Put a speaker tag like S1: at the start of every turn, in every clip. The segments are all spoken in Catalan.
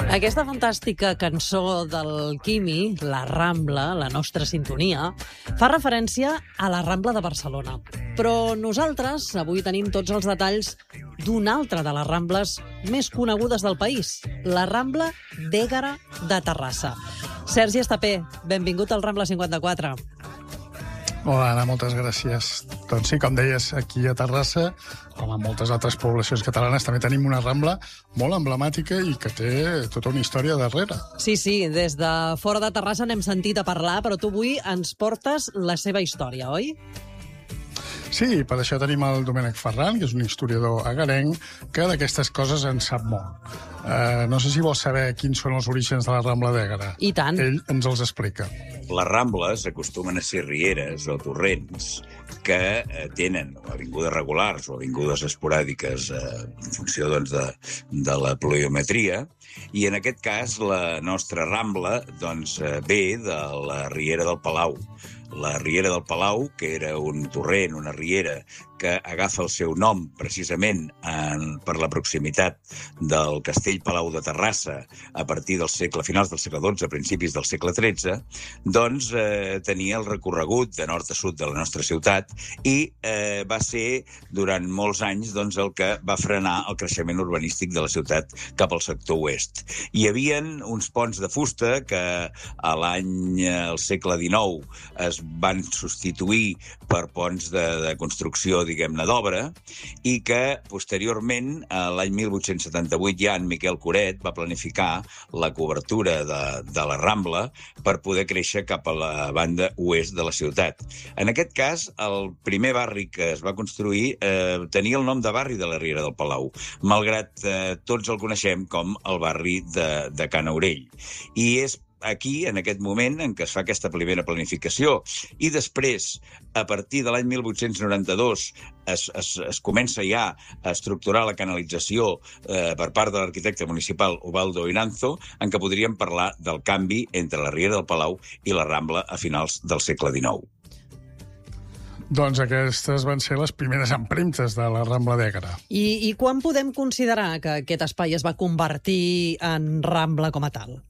S1: Aquesta fantàstica cançó del Quimi, La Rambla, la nostra sintonia, fa referència a la Rambla de Barcelona. Però nosaltres avui tenim tots els detalls d'una altra de les Rambles més conegudes del país, la Rambla d'Ègara de Terrassa. Sergi Estapé, benvingut al Rambla 54.
S2: Hola, Anna, moltes gràcies. Doncs sí, com deies, aquí a Terrassa, com a moltes altres poblacions catalanes, també tenim una Rambla molt emblemàtica i que té tota una història darrere.
S1: Sí, des de fora de Terrassa n'hem sentit a parlar, però tu avui ens portes la seva història, oi?
S2: Sí, per això tenim el Domènec Ferran, que és un historiador agarenc, que d'aquestes coses en sap molt. No sé si vols saber quins són els orígens de la Rambla d'Ègara.
S1: I tant.
S2: Ell ens els explica.
S3: Les Rambles acostumen a ser rieres o torrents que tenen avingudes regulars o avingudes esporàdiques en funció doncs, de la pluviometria, i en aquest cas la nostra Rambla doncs, ve de la riera del Palau. La riera del Palau, que era un torrent, una riera, que agafa el seu nom precisament per la proximitat del castell Palau de Terrassa a partir del finals del segle XII, principis del segle XIII, doncs tenia el recorregut de nord a sud de la nostra ciutat i va ser durant molts anys doncs, el que va frenar el creixement urbanístic de la ciutat cap al sector oest. Hi havia uns ponts de fusta que al segle XIX es van substituir per ponts de construcció, diguem-ne, d'obra, i que posteriorment, l'any 1878, ja en Miquel Coret va planificar la cobertura de la Rambla per poder créixer cap a la banda oest de la ciutat. En aquest cas, el primer barri que es va construir tenia el nom de barri de la Riera del Palau, malgrat tots el coneixem com el barri de Can Aurell. I és aquí, en aquest moment, en què es fa aquesta primera planificació. I després, a partir de l'any 1892, es comença ja a estructurar la canalització per part de l'arquitecte municipal Ubaldo Iranzo, en què podríem parlar del canvi entre la Riera del Palau i la Rambla a finals del segle XIX.
S2: Doncs aquestes van ser les primeres empremtes de la Rambla d'Ègara.
S1: I quan podem considerar que aquest espai es va convertir en Rambla com a tal?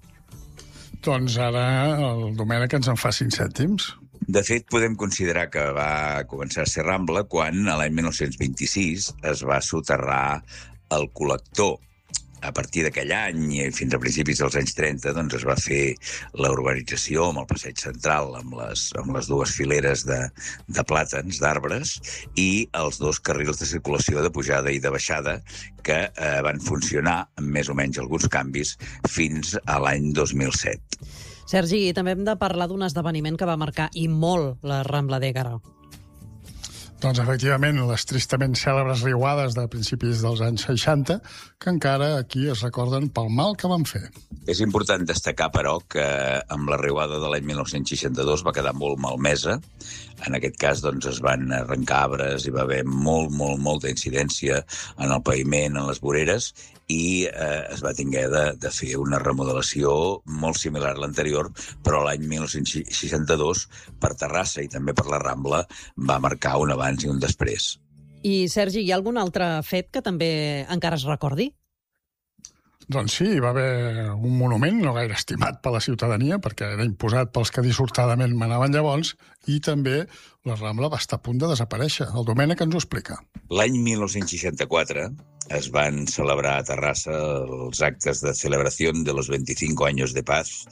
S2: Doncs ara el Domènec ens en fa 5 cèntims.
S3: De fet, podem considerar que va començar a ser Rambla quan, l'any 1926, es va soterrar el col·lector. A partir d'aquell any i fins a principis dels anys 30 doncs, es va fer la urbanització amb el passeig central, amb les dues fileres de plàtans, d'arbres, i els dos carrils de circulació de pujada i de baixada que van funcionar, amb més o menys alguns canvis, fins a l'any 2007.
S1: Sergi, també hem de parlar d'un esdeveniment que va marcar i molt la Rambla d'Ègara.
S2: Doncs, efectivament, les tristament cèlebres riuades de principis dels anys 60, que encara aquí es recorden pel mal que van fer.
S3: És important destacar, però, que amb la riuada de l'any 1962 va quedar molt malmesa. En aquest cas, doncs, es van arrencar arbres, hi va haver molta incidència en el paviment, en les voreres, i es va haver de fer una remodelació molt similar a l'anterior, però l'any 1962, per Terrassa i també per la Rambla, va marcar un abans i un després.
S1: I, Sergi, hi ha algun altre fet que també encara es recordi?
S2: Doncs sí, hi va haver un monument no gaire estimat per la ciutadania, perquè era imposat pels que dissortadament manaven llavors, i també la Rambla va estar a punt de desaparèixer. El Domènec ens ho explica.
S3: L'any 1964 es van celebrar a Terrassa els actes de celebració de los 25 años de paz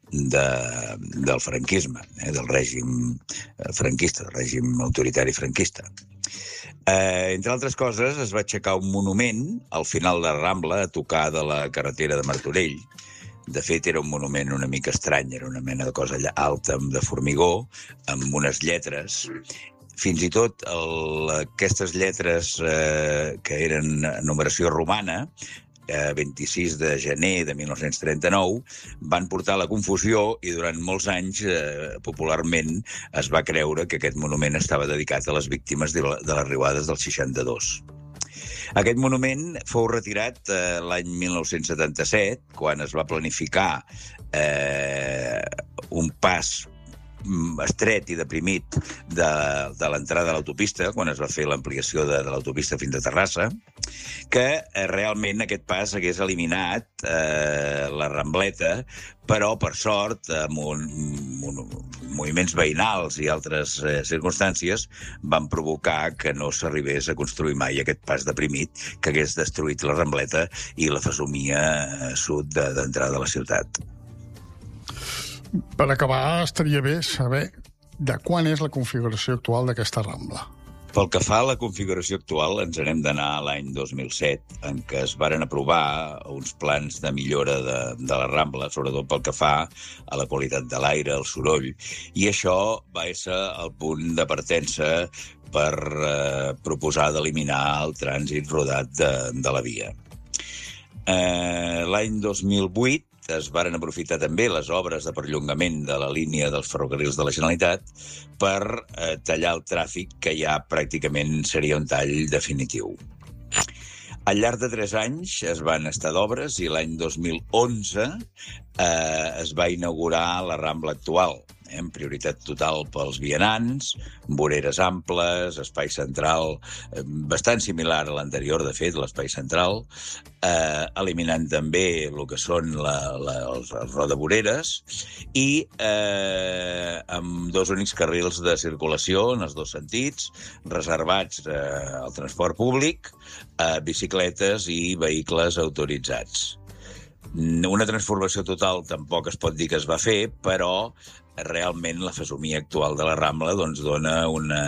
S3: del franquisme, del règim franquista, del règim autoritari franquista. Entre altres coses, es va aixecar un monument al final de la Rambla, a tocar de la carretera de Martorell. De fet, era un monument una mica estrany, era una mena de cosa alta de formigó, amb unes lletres. Fins i tot aquestes lletres que eren numeració romana, 26 de gener de 1939, van portar la confusió i durant molts anys, popularment, es va creure que aquest monument estava dedicat a les víctimes de les riuades del 62. Aquest monument fou retirat l'any 1977, quan es va planificar un pas estret i deprimit de l'entrada a l'autopista, quan es va fer l'ampliació de l'autopista fins a Terrassa, que realment aquest pas hagués eliminat la Rambleta, però, per sort, amb moviments veïnals i altres circumstàncies, van provocar que no s'arribés a construir mai aquest pas deprimit que hagués destruït la Rambleta i la fesomia sud d'entrada a la ciutat.
S2: Per acabar, estaria bé saber de quan és la configuració actual d'aquesta Rambla.
S3: Pel que fa a la configuració actual, ens n'hem d'anar a l'any 2007, en què es varen aprovar uns plans de millora de la Rambla, sobretot pel que fa a la qualitat de l'aire, el soroll, i això va ser el punt de partença per proposar d'eliminar el trànsit rodat de la via. L'any 2008 es varen aprofitar també les obres de perllongament de la línia dels ferrocarrils de la Generalitat per tallar el tràfic, que ja pràcticament seria un tall definitiu. Al llarg de 3 anys es van estar d'obres i l'any 2011 es va inaugurar la Rambla actual, amb prioritat total pels vianants, voreres amples, espai central, bastant similar a l'anterior, de fet, l'espai central, eliminant també el que són les rodavoreres i amb 2 únics carrils de circulació en els 2 sentits, reservats al transport públic, bicicletes i vehicles autoritzats. Una transformació total tampoc es pot dir que es va fer, però realment la fesomia actual de la Rambla doncs, dona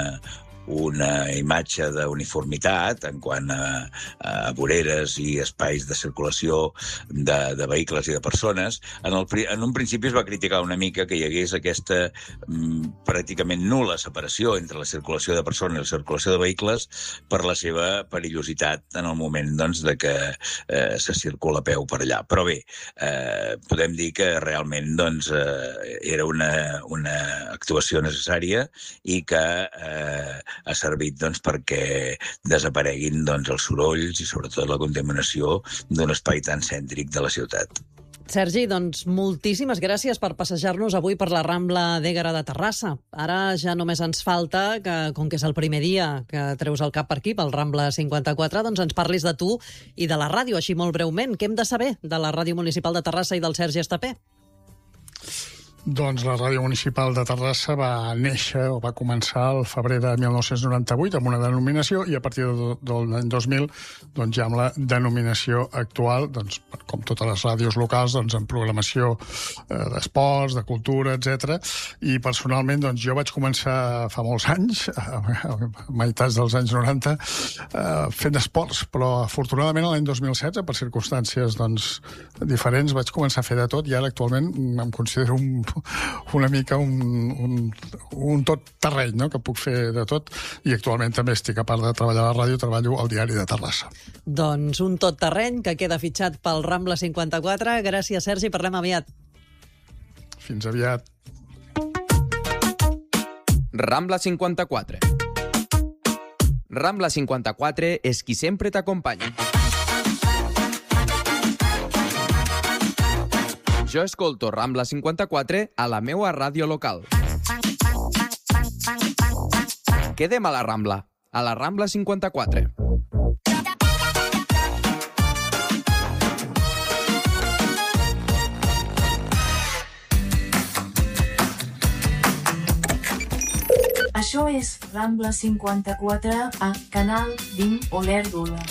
S3: una imatge d'uniformitat en quant a voreres i espais de circulació de vehicles i de persones. En un principi es va criticar una mica que hi hagués aquesta pràcticament nul·la separació entre la circulació de persones i la circulació de vehicles per la seva perillositat en el moment doncs, de que se circula a peu per allà. Però bé, podem dir que realment doncs, era una actuació necessària i que ha servit doncs, perquè desapareguin doncs, els sorolls i sobretot la contaminació d'un espai tan cèntric de la ciutat.
S1: Sergi, doncs moltíssimes gràcies per passejar-nos avui per la Rambla d'Éguera de Terrassa. Ara ja només ens falta que, com que és el primer dia que treus el cap per aquí, pel Rambla 54, doncs ens parlis de tu i de la ràdio, així molt breument. Què hem de saber de la Ràdio Municipal de Terrassa i del Sergi Estapé?
S2: Doncs la Ràdio Municipal de Terrassa va néixer o va començar al febrer de 1998 amb una denominació i a partir de l'any 2000 doncs, ja amb la denominació actual, doncs, com totes les ràdios locals, doncs, en programació d'esports, de cultura, etc. I personalment doncs, jo vaig començar fa molts anys, a meitats dels anys 90, fent esports, però afortunadament l'any 2016, per circumstàncies doncs, diferents, vaig començar a fer de tot i ara actualment em considero una mica un tot terreny, no? Que puc fer de tot i actualment també estic, a part de treballar a la ràdio, treballo al Diari de Terrassa.
S1: Doncs un tot terreny que queda fitxat pel Rambla 54. Gràcies, Sergi, parlem aviat.
S2: Fins aviat.
S4: Rambla 54. Rambla 54 és qui sempre t'acompanya. Jo escolto Rambla 54 a la meua ràdio local. Quedem a la Rambla 54.
S5: Això és Rambla 54 a Canal 20 Olèrdola.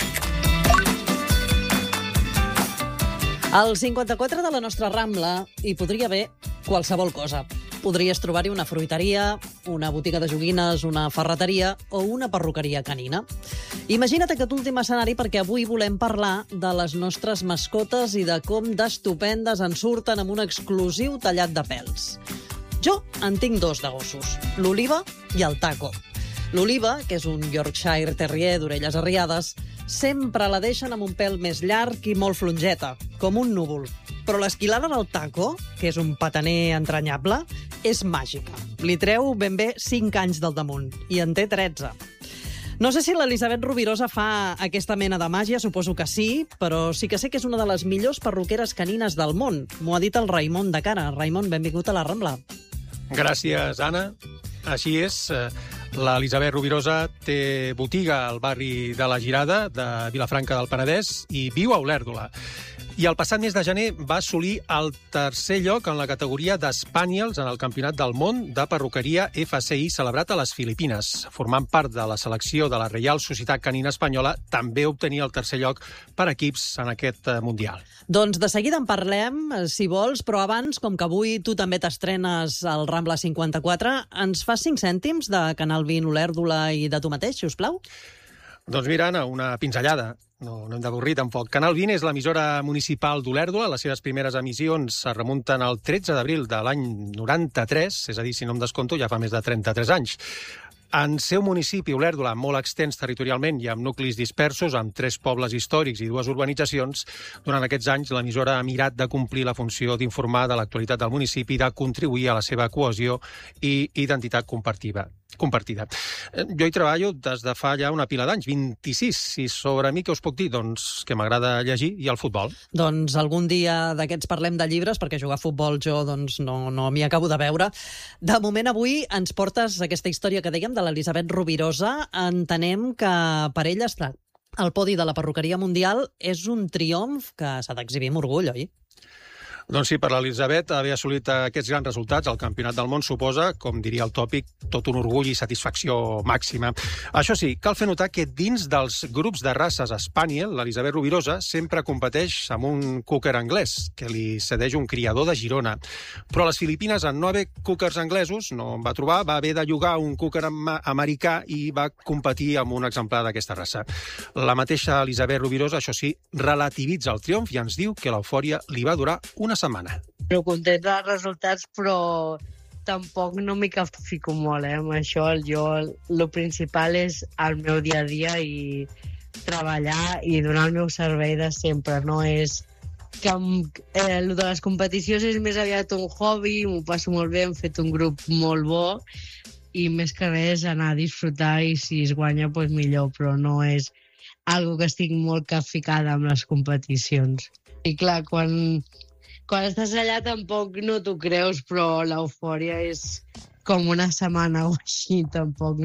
S1: Al 54 de la nostra Rambla hi podria haver qualsevol cosa. Podries trobar-hi una fruiteria, una botiga de joguines, una ferreteria o una perruqueria canina. Imagina't aquest últim escenari perquè avui volem parlar de les nostres mascotes i de com d'estupendes en surten amb un exclusiu tallat de pèls. Jo en tinc 2 de gossos, l'Oliva i el Taco. L'Oliva, que és un Yorkshire Terrier d'orelles arriades, sempre la deixen amb un pèl més llarg i molt flongeta, com un núvol. Però l'esquilada del Taco, que és un pataner entranyable, és màgica. Li treu ben bé 5 anys del damunt, i en té 13. No sé si l'Elisabet Rovirosa fa aquesta mena de màgia, suposo que sí, però sí que sé que és una de les millors perruqueres canines del món. M'ho ha dit el Raimon de Cara. Raimon, benvingut a la Rambla.
S6: Gràcies, Anna. Així és, l'Elisabet Rovirosa té botiga al barri de la Girada, de Vilafranca del Penedès, i viu a Olèrdola. I el passat mes de gener va assolir el tercer lloc en la categoria d'Spaniels en el Campionat del Món de Perruqueria FCI celebrat a les Filipines. Formant part de la selecció de la Reial Societat Canina Espanyola, també obtenia el tercer lloc per equips en aquest Mundial.
S1: Doncs de seguida en parlem, si vols, però abans, com que avui tu també t'estrenes al Rambla 54, ens fas 5 cèntims de Canal 20 Olèrdola i de tu mateix, si us plau?
S6: Doncs mira, Anna, una pinzellada. No hem d'avorrir tampoc. Canal 20 és l'emissora municipal d'Olèrdola. Les seves primeres emissions es remunten al 13 d'abril de l'any 93, és a dir, si no em descompto, ja fa més de 33 anys. En seu municipi, Olèrdola, molt extens territorialment i amb nuclis dispersos, amb 3 pobles històrics i 2 urbanitzacions, durant aquests anys l'emissora ha mirat de complir la funció d'informar de l'actualitat del municipi i de contribuir a la seva cohesió i identitat compartida. Jo hi treballo des de fa ja una pila d'anys, 26, i sobre mi què us puc dir? Doncs que m'agrada llegir i el futbol.
S1: Doncs algun dia d'aquests parlem de llibres, perquè jugar a futbol jo doncs, no m'hi acabo de veure. De moment avui ens portes aquesta història que dèiem de l'Elisabet Rovirosa. Entenem que per ella estar al podi de la perruqueria mundial és un triomf que s'ha d'exhibir amb orgull, oi?
S6: Doncs sí, per l'Elisabet haver assolit aquests grans resultats al Campionat del Món suposa, com diria el tòpic, tot un orgull i satisfacció màxima. Això sí, cal fer notar que dins dels grups de races Spaniel, l'Elisabet Rovirosa sempre competeix amb un cúquer anglès, que li cedeix un criador de Girona. Però a les Filipines, en no haver cúquers anglesos, no en va trobar, va haver de llogar un cúquer americà i va competir amb un exemplar d'aquesta raça. La mateixa Elisabet Rovirosa, això sí, relativitza el triomf i ens diu que l'eufòria li va durar una setmana.
S7: Però content dels resultats, però tampoc no m'hi capfico molt, amb això. Jo, el principal és el meu dia a dia i treballar i donar el meu servei de sempre. No és que el de les competicions és més aviat un hobby, m'ho passo molt bé, hem fet un grup molt bo i més que res anar a disfrutar i si es guanya, doncs millor, però no és algo que estic molt capficada amb les competicions. I clar, quan estàs allà tampoc no t'ho creus, però l'eufòria és com una setmana o així, tampoc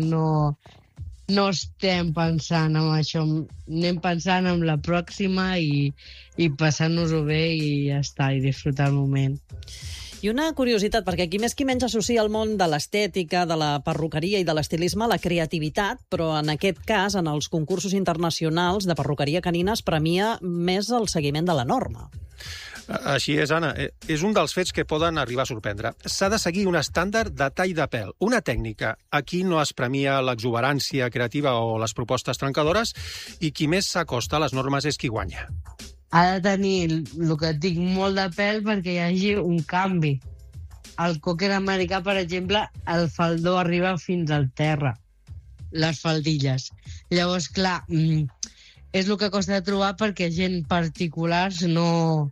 S7: no estem pensant en això, anem pensant en la pròxima i passant-nos-ho bé i ja està, i disfrutar el moment.
S1: I una curiositat, perquè aquí més qui menys associa el món de l'estètica, de la perruqueria i de l'estilisme a la creativitat, però en aquest cas, en els concursos internacionals de perruqueria canina es premia més el seguiment de la norma.
S6: Així és, Anna. És un dels fets que poden arribar a sorprendre. S'ha de seguir un estàndard de tall de pèl, una tècnica. Aquí no es premia l'exuberància creativa o les propostes trencadores i qui més s'acosta a les normes és qui guanya.
S7: Ha de tenir, el que et dic, molt de pèl perquè hi hagi un canvi. El còquer americà, per exemple, el faldó arriba fins al terra, les faldilles. Llavors, clar, és el que costa de trobar perquè gent particulars no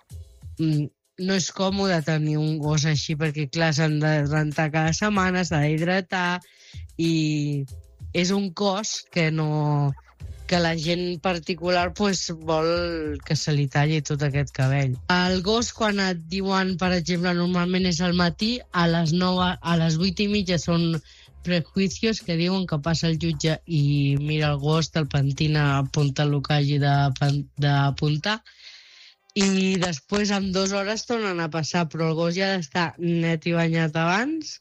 S7: és còmode tenir un gos així, perquè clar, s'han de rentar cada setmana, s'ha d'hidratar i és un cost que la gent particular vol que se li talli tot aquest cabell. El gos, quan et diuen, per exemple, normalment és al matí, a les 8:30 són prejuicios que diuen que passa el jutge i mira el gos, te'l pentina, apunta el que hagi d'apuntar i després en 2 hores tornen a passar, però el gos ja ha d'estar net i banyat abans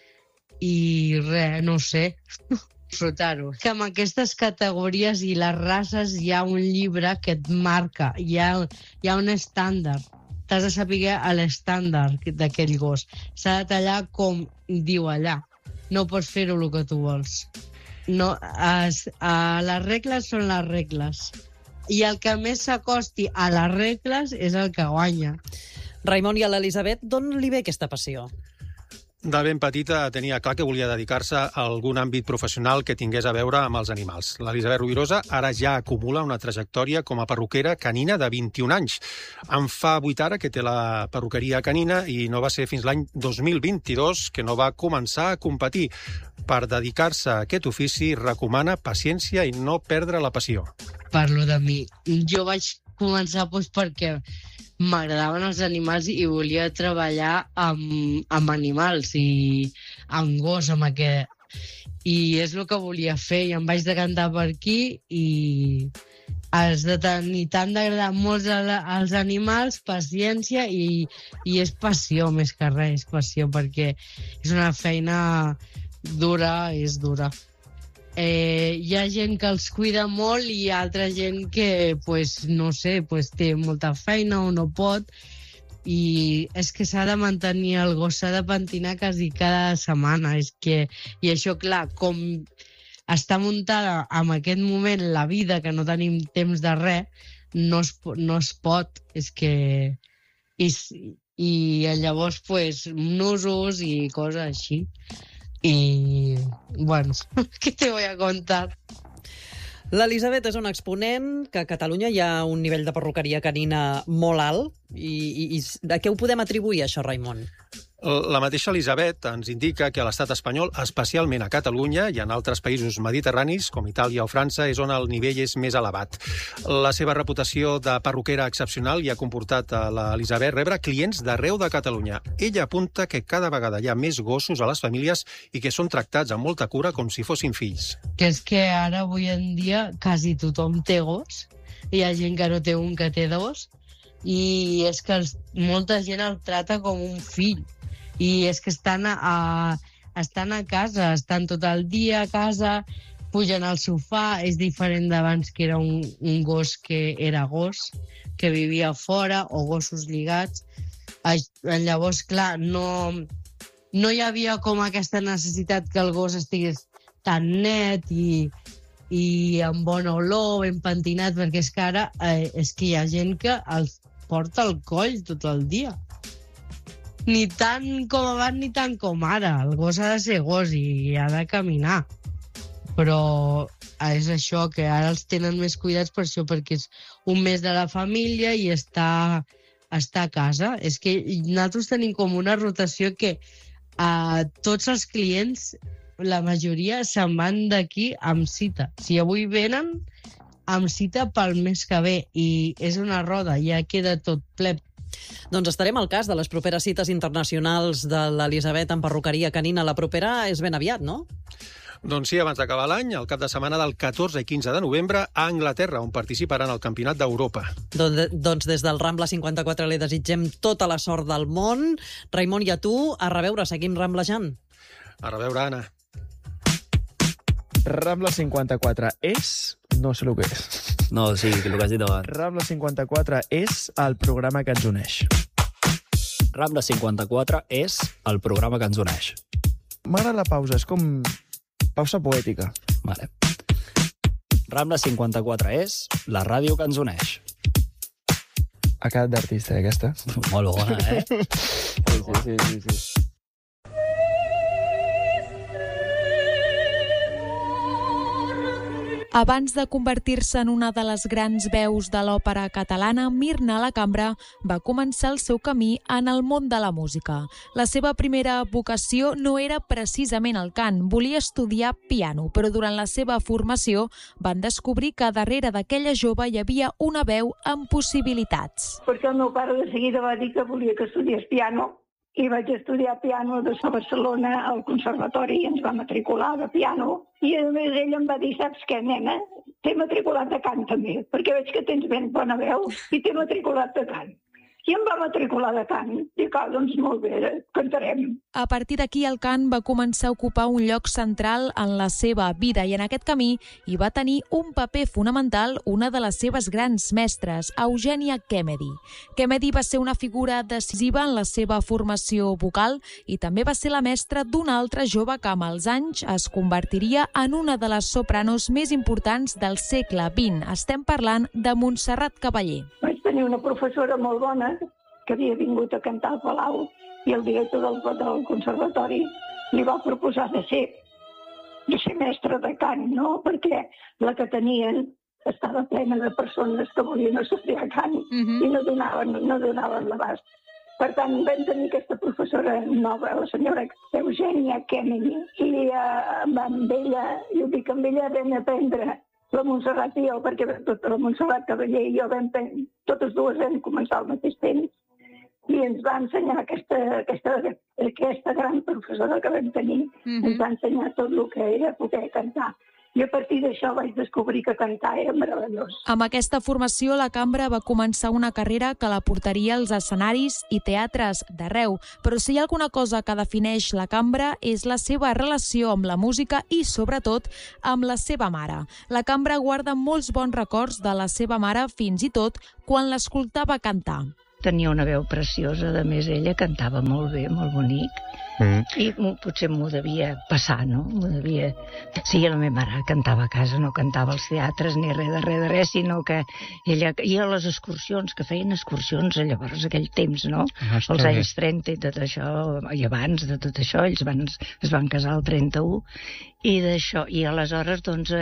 S7: i res, no sé, disfrutar-ho. Que amb aquestes categories i les races hi ha un llibre que et marca, hi ha un estàndard. T'has de saber l'estàndard d'aquell gos. S'ha de tallar com diu allà. No pots fer-ho el que tu vols. No, les regles són les regles. I el que més s'acosti a les regles és el que guanya.
S1: Raimon, i a l'Elisabet, d'on li ve aquesta passió?
S6: De ben petita tenia clar que volia dedicar-se a algun àmbit professional que tingués a veure amb els animals. L'Elisabet Rovirosa ara ja acumula una trajectòria com a perruquera canina de 21 anys. En fa 8 ara que té la perruqueria canina i no va ser fins l'any 2022 que no va començar a competir. Per dedicar-se a aquest ofici recomana paciència i no perdre la passió.
S7: Parlo de mi. Jo vaig començar perquè m'agradaven els animals i volia treballar amb animals i amb gos, amb aquest. I és el que volia fer, i em vaig decantar per aquí i has de tenir tant d'agradar molts als animals, paciència i és passió, més que res, és passió, perquè és una feina dura, és dura. Hi ha gent que els cuida molt i hi ha altra gent que, no sé, té molta feina o no pot, i és que s'ha de mantenir el gos, s'ha de pentinar quasi cada setmana. I això, clar, com està muntada en aquest moment la vida, que no tenim temps de res, no es pot. És que... I llavors, nusos i coses així. I, bueno, ¿qué te voy a contar?
S1: L'Elisabet és un exponent que a Catalunya hi ha un nivell de perruqueria canina molt alt. I a què ho podem atribuir, això, Raimon?
S6: La mateixa Elisabet ens indica que a l'estat espanyol, especialment a Catalunya i en altres països mediterranis, com Itàlia o França, és on el nivell és més elevat. La seva reputació de perruquera excepcional hi ha comportat a l'Elisabet rebre clients d'arreu de Catalunya. Ella apunta que cada vegada hi ha més gossos a les famílies i que són tractats amb molta cura com si fossin fills.
S7: Que és que ara, avui en dia, quasi tothom té gos. Hi ha gent que no té un, que té dos. I és que molta gent el trata com un fill. I és que estan a casa, estan tot el dia a casa, pugen al sofà. És diferent d'abans, que era un gos que era gos, que vivia fora, o gossos lligats. Llavors, clar, no hi havia com aquesta necessitat que el gos estigués tan net i amb bona olor, ben pentinat, perquè és que ara és que hi ha gent que els porta al coll tot el dia. Ni tant com abans ni tant com ara. El gos ha de ser gos i ha de caminar. Però és això, que ara els tenen més cuidats per això, perquè és un mes de la família i està a casa. És que nosaltres tenim com una rotació que tots els clients, la majoria, se'n van d'aquí amb cita. Si avui venen, amb cita pel mes que ve, i és una roda, ja queda tot ple.
S1: Doncs estarem al cas de les properes cites internacionals de l'Elisabet en perruqueria canina. La propera és ben aviat, no?
S6: Doncs sí, abans d'acabar l'any, el cap de setmana del 14 i 15 de novembre, a Anglaterra, on participaran al Campionat d'Europa.
S1: Doncs des del Rambla 54 li desitgem tota la sort del món. Raimon, i a tu, a reveure, seguim ramblejant.
S6: A reveure, Anna.
S8: Rambla 54 és... No sé el que és.
S9: No, sí, el que has dit abans.
S8: Rambla 54 és el programa que ens uneix.
S9: Rambla 54 és el programa que ens uneix.
S8: M'agrada la pausa, és com pausa poètica.
S9: Vale. Rambla 54 és la ràdio que ens uneix.
S8: Ha quedat d'artista, aquesta?
S9: Molt bona, eh?
S8: Sí.
S10: Abans de convertir-se en una de les grans veus de l'òpera catalana, Mirna Lacambra va començar el seu camí en el món de la música. La seva primera vocació no era precisament el cant, volia estudiar piano, però durant la seva formació van descobrir que darrere d'aquella jove hi havia una veu amb possibilitats.
S11: Perquè el meu pare de seguida va dir que volia que estudiés piano, i vaig estudiar piano a Barcelona, al conservatori, i ens va matricular de piano. I a més ell em va dir, saps què, nena? T'he matriculat de cant també, perquè veig que tens ben bona veu i t'he matriculat de cant. I em va matricular de cant. Dic, doncs molt bé, cantarem.
S10: A partir d'aquí el cant va començar a ocupar un lloc central en la seva vida i en aquest camí hi va tenir un paper fonamental una de les seves grans mestres, Eugènia Kennedy. Kennedy va ser una figura decisiva en la seva formació vocal i també va ser la mestra d'una altra jove que amb els anys es convertiria en una de les sopranos més importants del segle XX. Estem parlant de Montserrat Caballé.
S11: Vaig tenir una professora molt bona que havia vingut a cantar al Palau i el director del conservatori li va proposar de ser mestra de cant, no? Perquè la que tenien estava plena de persones que volien estudiar cant i no donaven l'abast. Per tant, vam tenir aquesta professora nova, la senyora Eugènia Kennedy, i amb ella vam aprendre la Montserrat i jo, perquè tota la Montserrat Cavaller i jo totes dues vam començar al mateix temps, i ens va ensenyar aquesta gran professora que vam tenir, ens va ensenyar tot el que era poder cantar. I a partir d'això vaig descobrir que cantar era meravellós.
S10: Amb aquesta formació, la Cambra va començar una carrera que la portaria als escenaris i teatres d'arreu. Però si hi ha alguna cosa que defineix la Cambra és la seva relació amb la música i, sobretot, amb la seva mare. La Cambra guarda molts bons records de la seva mare, fins i tot quan l'escoltava cantar.
S12: Tenia una veu preciosa, a més ella cantava molt bé, molt bonic, i potser m'ho devia passar, no? Sí, la meva mare cantava a casa, no cantava als teatres ni res, sinó que ella, i a les excursions, que feien excursions llavors, aquell temps, no? Els anys 30 i tot això, i abans de tot això, ells es van casar el 31, i aleshores, doncs,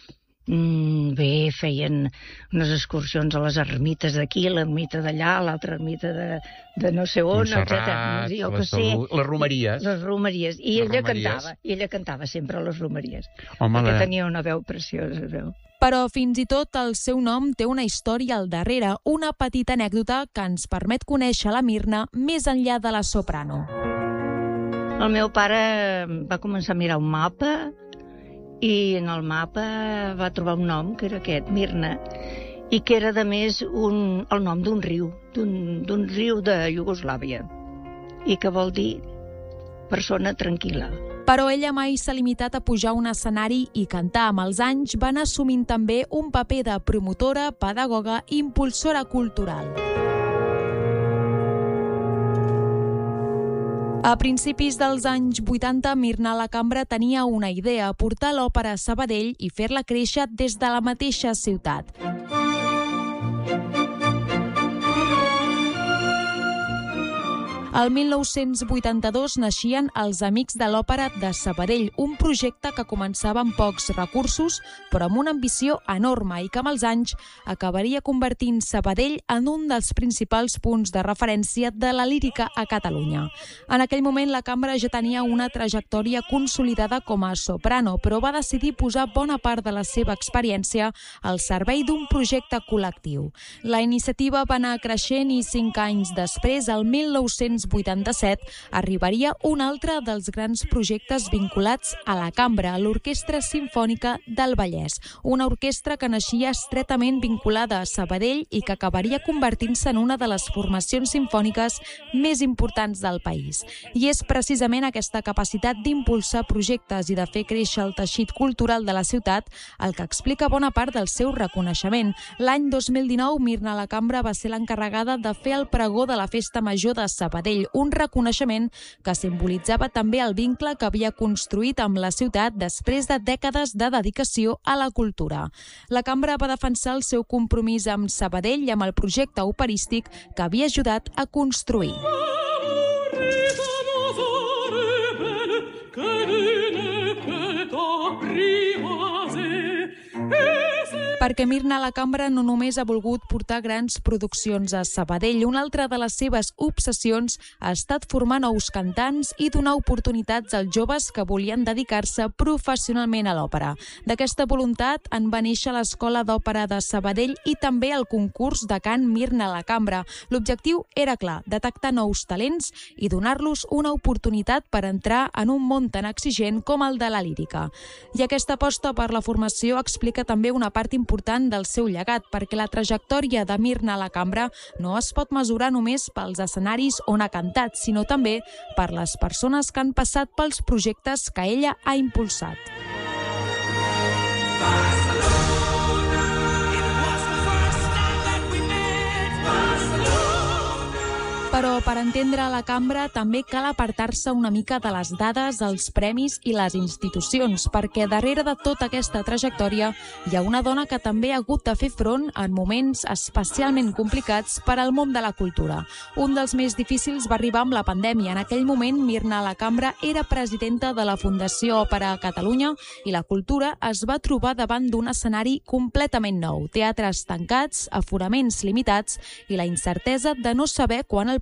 S12: feien unes excursions a les ermites d'aquí, l'ermita d'allà, l'altra ermita de no sé on,
S13: Montserrat, les romeries.
S12: Les romeries. I ella cantava sempre a les romeries. Perquè tenia una veu preciosa, veu.
S10: Però fins i tot el seu nom té una història al darrere, una petita anècdota que ens permet conèixer la Mirna més enllà de la soprano.
S12: El meu pare va començar a mirar un mapa i en el mapa va trobar un nom, que era aquest, Mirna, i que era, a més, el nom d'un riu de Iugoslàvia, i que vol dir persona tranquil·la.
S10: Però ella mai s'ha limitat a pujar a un escenari i cantar. Amb els anys van assumint també un paper de promotora, pedagoga i impulsora cultural. A principis dels anys 80, Mirna la Cambra tenia una idea, portar l'òpera a Sabadell i fer-la créixer des de la mateixa ciutat. El 1982 naixien els Amics de l'Òpera de Sabadell, un projecte que començava amb pocs recursos, però amb una ambició enorme i que amb els anys acabaria convertint Sabadell en un dels principals punts de referència de la lírica a Catalunya. En aquell moment la Cambra ja tenia una trajectòria consolidada com a soprano, però va decidir posar bona part de la seva experiència al servei d'un projecte col·lectiu. La iniciativa va anar creixent i 5 anys després, el 1987, arribaria un altre dels grans projectes vinculats a la Cambra, l'Orquestra Simfònica del Vallès, una orquestra que naixia estretament vinculada a Sabadell i que acabaria convertint-se en una de les formacions simfòniques més importants del país. I és precisament aquesta capacitat d'impulsar projectes i de fer créixer el teixit cultural de la ciutat el que explica bona part del seu reconeixement. L'any 2019, Mirna la Cambra va ser l'encarregada de fer el pregó de la Festa Major de Sabadell, un reconeixement que simbolitzava també el vincle que havia construït amb la ciutat després de dècades de dedicació a la cultura. La Cambra va defensar el seu compromís amb Sabadell i amb el projecte operístic que havia ajudat a construir. Perquè Mirna la Cambra no només ha volgut portar grans produccions a Sabadell, una altra de les seves obsessions ha estat formar nous cantants i donar oportunitats als joves que volien dedicar-se professionalment a l'òpera. D'aquesta voluntat en va néixer l'Escola d'Òpera de Sabadell i també el concurs de cant Mirna la Cambra. L'objectiu era clar, detectar nous talents i donar-los una oportunitat per entrar en un món tan exigent com el de la lírica. I aquesta aposta per la formació explica també una part important del seu llegat, perquè la trajectòria de Mirna la Cambra no es pot mesurar només pels escenaris on ha cantat, sinó també per les persones que han passat pels projectes que ella ha impulsat. Però per entendre la Cambra també cal apartar-se una mica de les dades, els premis i les institucions, perquè darrere de tota aquesta trajectòria hi ha una dona que també ha hagut de fer front en moments especialment complicats per al món de la cultura. Un dels més difícils va arribar amb la pandèmia. En aquell moment, Mirna la Cambra era presidenta de la Fundació Òpera a Catalunya i la cultura es va trobar davant d'un escenari completament nou. Teatres tancats, aforaments limitats i la incertesa de no saber quan el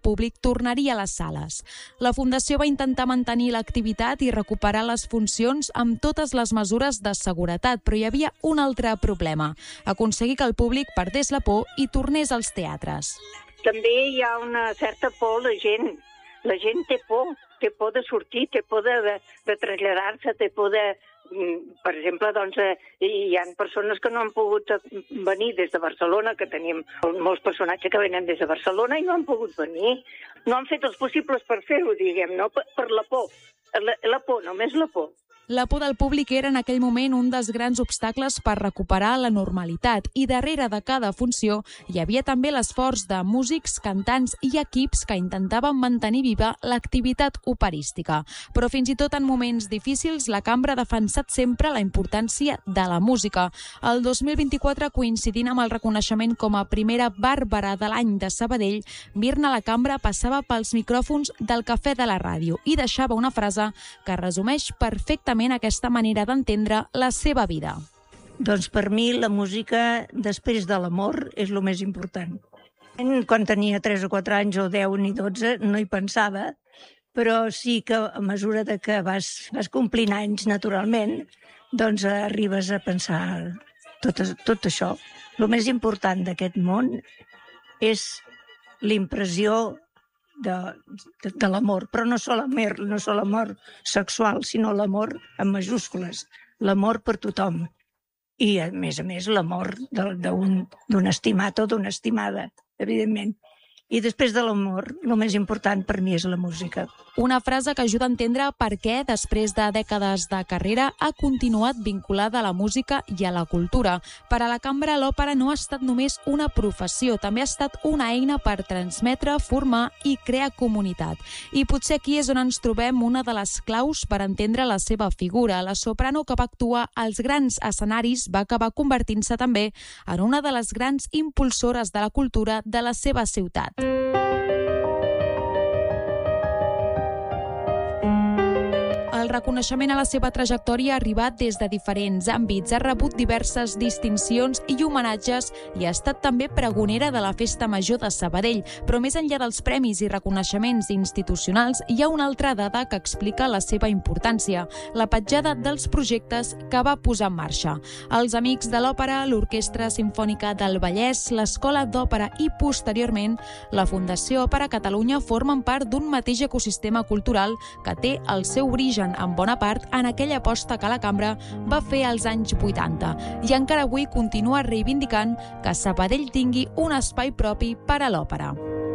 S10: públic tornaria a les sales. La Fundació va intentar mantenir l'activitat i recuperar les funcions amb totes les mesures de seguretat, però hi havia un altre problema: aconseguir que el públic perdés la por i tornés als teatres.
S14: També hi ha una certa por a la gent. La gent té por de sortir, té por de traslladar-se, té por de... Per exemple, doncs, hi ha persones que no han pogut venir des de Barcelona, que tenim molts personatges que venen des de Barcelona i no han pogut venir. No han fet els possibles per fer-ho, diguem, no? Per la por. La por, només la por.
S10: La por del públic era en aquell moment un dels grans obstacles per recuperar la normalitat i darrere de cada funció hi havia també l'esforç de músics, cantants i equips que intentaven mantenir viva l'activitat operística. Però fins i tot en moments difícils la cambra ha defensat sempre la importància de la música. El 2024, coincidint amb el reconeixement com a primera Bàrbara de l'any de Sabadell, Mirna la Cambra passava pels micròfons del Cafè de la Ràdio i deixava una frase que resumeix perfectament aquesta manera d'entendre la seva vida.
S12: Doncs per mi la música, després de l'amor, és el més important. Quan tenia 3 o 4 anys, o 10 ni 12, no hi pensava, però sí que a mesura que vas complint anys naturalment, doncs arribes a pensar tot això. El més important d'aquest món és l'impressió de l'amor, però no sol amor sexual, sinó l'amor en majúscules, l'amor per tothom. I, a més, l'amor d'un estimat o d'una estimada, evidentment. I després de l'amor, el més important per mi és la música.
S10: Una frase que ajuda a entendre per què, després de dècades de carrera, ha continuat vinculada a la música i a la cultura. Per a la cambra, l'òpera no ha estat només una professió, també ha estat una eina per transmetre, formar i crear comunitat. I potser aquí és on ens trobem una de les claus per entendre la seva figura. La soprano que va actuar als grans escenaris va acabar convertint-se també en una de les grans impulsores de la cultura de la seva ciutat. El reconeixement a la seva trajectòria ha arribat des de diferents àmbits, ha rebut diverses distincions i homenatges i ha estat també pregonera de la Festa Major de Sabadell. Però més enllà dels premis i reconeixements institucionals, hi ha una altra dada que explica la seva importància: la petjada dels projectes que va posar en marxa. Els Amics de l'Òpera, l'Orquestra Simfònica del Vallès, l'Escola d'Òpera i, posteriorment, la Fundació Òpera Catalunya formen part d'un mateix ecosistema cultural que té el seu origen en bona part en aquella aposta que la cambra va fer als anys 80 i encara avui continua reivindicant que Sabadell tingui un espai propi per a l'òpera.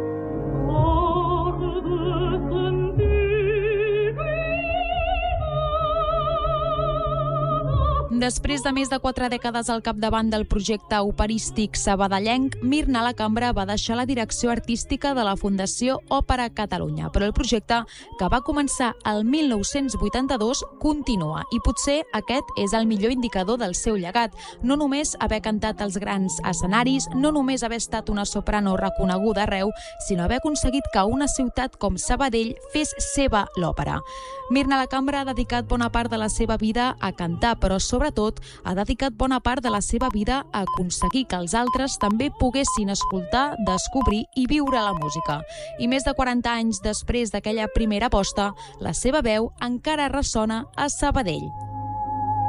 S10: Després de més de 4 dècades al capdavant del projecte operístic sabadellenc, Mirna la Cambra va deixar la direcció artística de la Fundació Òpera Catalunya. Però el projecte, que va començar el 1982, continua. I potser aquest és el millor indicador del seu llegat. No només haver cantat als grans escenaris, no només haver estat una soprano reconeguda arreu, sinó haver aconseguit que una ciutat com Sabadell fes seva l'òpera. Mirna la Cambra ha dedicat bona part de la seva vida a cantar, però sobretot ha dedicat bona part de la seva vida a aconseguir que els altres també poguessin escoltar, descobrir i viure la música. I més de 40 anys després d'aquella primera aposta, la seva veu encara ressona a Sabadell.